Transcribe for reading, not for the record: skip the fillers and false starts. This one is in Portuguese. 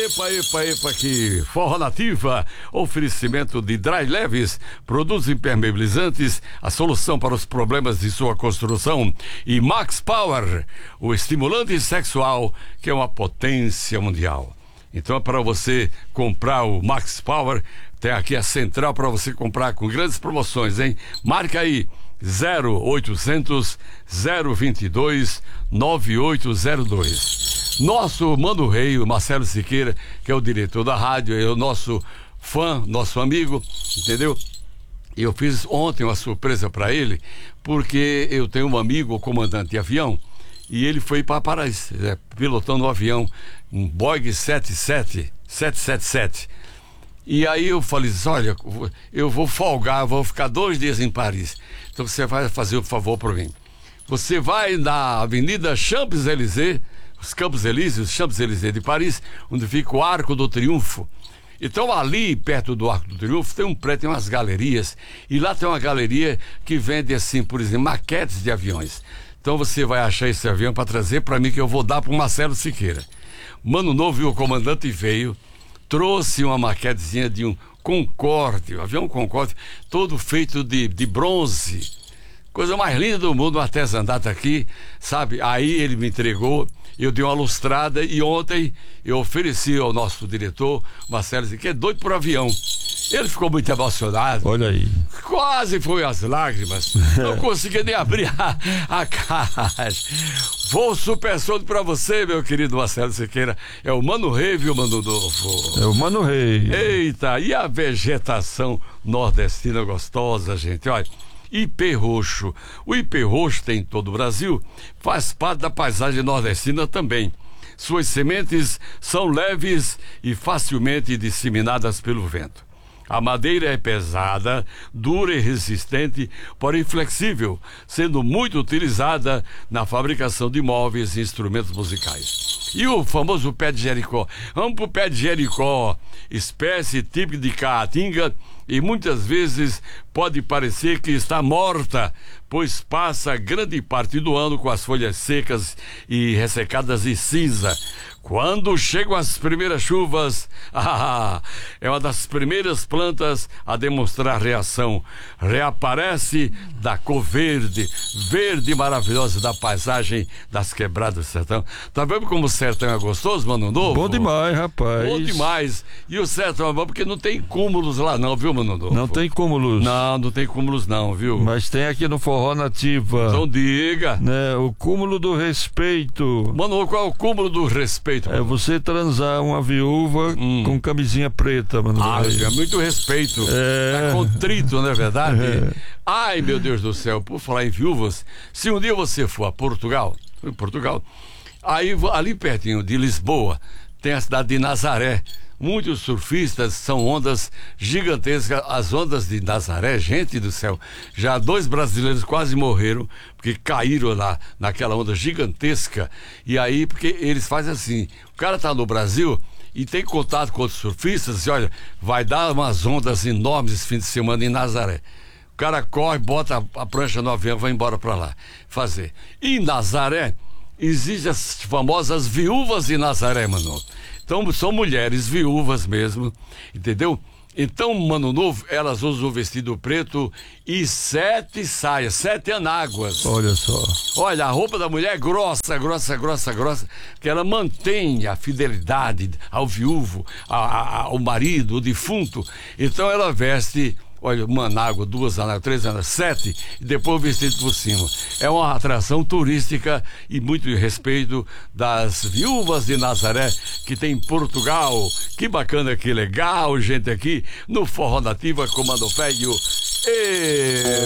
Epa, que Forró Nativa, oferecimento de Dry Leves, produtos impermeabilizantes, a solução para os problemas de sua construção, e Max Power, o estimulante sexual, que é uma potência mundial. Então, para você comprar o Max Power, tem aqui a central para você comprar com grandes promoções, hein? Marca aí 0800 022 9802. Nosso Mano Rei, o Marcelo Siqueira, que é o diretor da rádio, é o nosso fã, nosso amigo, entendeu? E eu fiz ontem uma surpresa para ele, porque eu tenho um amigo, comandante de avião, e ele foi para Paris, pilotando um avião, um Boeing 777. E aí eu falei assim, olha, eu vou folgar, vou ficar 2 dias em Paris. Então você vai fazer um favor para mim. Você vai na Avenida Champs-Élysées, os Campos Elíseos, Champs-Élysées de Paris, onde fica o Arco do Triunfo. Então ali, perto do Arco do Triunfo, tem um prédio, tem umas galerias, e lá tem uma galeria que vende assim, por exemplo, maquetes de aviões. Então você vai achar esse avião para trazer para mim, que eu vou dar para o Marcelo Siqueira. Mano Novo e o comandante veio, trouxe uma maquetezinha de um Concorde, um avião Concorde, todo feito de bronze. Coisa mais linda do mundo, um artesanato aqui, sabe? Aí ele me entregou, eu dei uma lustrada, e ontem eu ofereci ao nosso diretor, Marcelo, que é doido por avião. Ele ficou muito emocionado. Olha aí. Quase foi às lágrimas. Não conseguia nem abrir a caixa. Voo supersônico pra você, meu querido Marcelo Siqueira. É o Mano Rei, viu, Mano Novo? É o Mano Rei. Eita, e a vegetação nordestina gostosa, gente? Olha, ipê roxo. O ipê roxo tem em todo o Brasil, faz parte da paisagem nordestina também. Suas sementes são leves e facilmente disseminadas pelo vento. A madeira é pesada, dura e resistente, porém flexível, sendo muito utilizada na fabricação de móveis e instrumentos musicais. E o famoso pé de Jericó? Vamos pro pé de Jericó, espécie típica de caatinga, e muitas vezes pode parecer que está morta, pois passa grande parte do ano com as folhas secas e ressecadas e cinza. Quando chegam as primeiras chuvas, é uma das primeiras plantas a demonstrar reação. Reaparece da cor verde, verde maravilhosa da paisagem das quebradas do sertão. Tá vendo como o sertão é gostoso, Mano Novo? Bom demais, rapaz. Bom demais. E o sertão é bom porque não tem cúmulos lá não, viu, Mano Novo? Não tem cúmulos. Não tem cúmulos não, viu? Mas tem aqui no Forró Nativa. Então diga. Né, o cúmulo do respeito. Mano, qual é o cúmulo do respeito? É você transar uma viúva com camisinha preta, mano. É muito respeito. É contrito, não é verdade? Ai, meu Deus do céu, por falar em viúvas, se um dia você for a Portugal, aí ali pertinho de Lisboa, tem a cidade de Nazaré. Muitos surfistas, são ondas gigantescas, as ondas de Nazaré, gente do céu. Já 2 brasileiros quase morreram, porque caíram lá naquela onda gigantesca. E aí, porque eles fazem assim, o cara tá no Brasil e tem contato com outros surfistas, e olha, vai dar umas ondas enormes esse fim de semana em Nazaré. O cara corre, bota a prancha no avião, vai embora para lá fazer. E em Nazaré, existem as famosas viúvas de Nazaré, mano. Então são mulheres viúvas mesmo, entendeu? Então, Mano Novo, elas usam o vestido preto e 7 saias, 7 anáguas. Olha só. Olha, a roupa da mulher é grossa, que ela mantém a fidelidade ao viúvo, ao marido, o defunto. Então ela veste, olha, uma anágua, 2 anáguas, 3 anáguas, 7, e depois o vestido por cima. É uma atração turística e muito respeito das viúvas de Nazaré, que tem em Portugal. Que bacana, que legal, gente, aqui no Forró Nativa, Comando Velho.